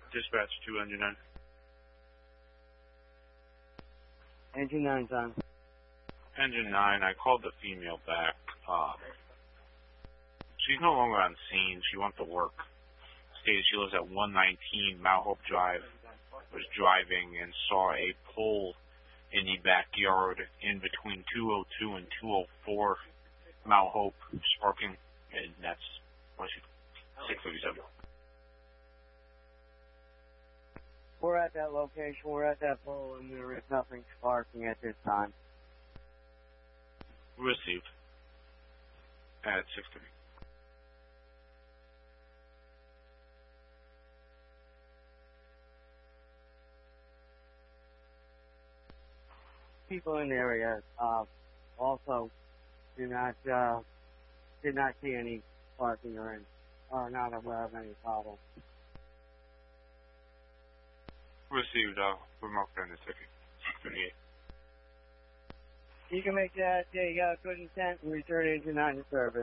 Dispatch 2, Engine 9. Engine 9's on. Engine 9, I called the female back. She's no longer on scene. She went to work. Stated she lives at 119 Mount Hope Drive. Was driving and saw a pole in the backyard in between 202 and 204 Mount Hope sparking, and that's 637. We're at that location. We're at that pole, and there is nothing sparking at this time. Received. At 6:30. People in the area also did not see any sparking or are not aware of any problem. Received. Remote in the ticket. 6:38. You can make that. You got a good intent and return Engine 9 to service.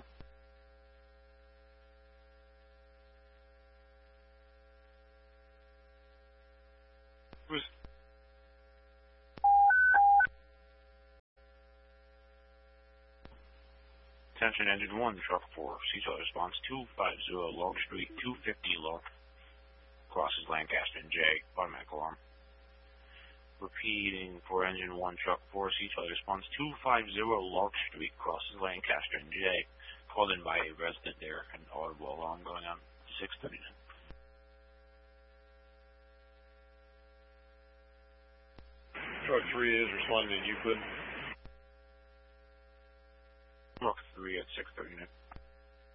Attention Engine 1, Truck 4, Seattle response 250 Lark Street, 250 Lark. Crosses Lancaster and J, automatic alarm. Repeating for Engine 1, Truck 4, Seattle response 250 Lark Street, crosses Lancaster and J. Called in by a resident there, an audible alarm going on 6:39. Truck 3 is responding to Euclid. Truck 3 at 6:39.